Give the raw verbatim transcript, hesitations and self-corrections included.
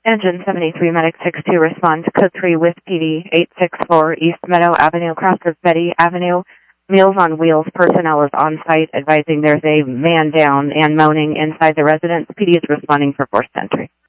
Engine seventy-three, Medic six two, respond to code three with P D eight six four, East Meadow Avenue, cross of Betty Avenue. Meals on Wheels personnel is on site, advising there's a man down and moaning inside the residence. P D is responding for forced entry.